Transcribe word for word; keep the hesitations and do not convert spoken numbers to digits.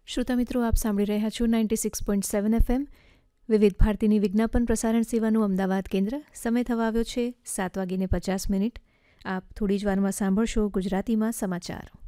શ્રોતા મિત્રો, આપ સાંભળી રહ્યા છો ninety six point seven F M વિવિધ ભારતીની વિજ્ઞાપન પ્રસારણ સેવાનું અમદાવાદ કેન્દ્ર. સમય થવા આવ્યો છે સાત વાગીને પચાસ મિનિટ. આપ થોડી જ વારમાં સાંભળશો ગુજરાતીમાં સમાચાર.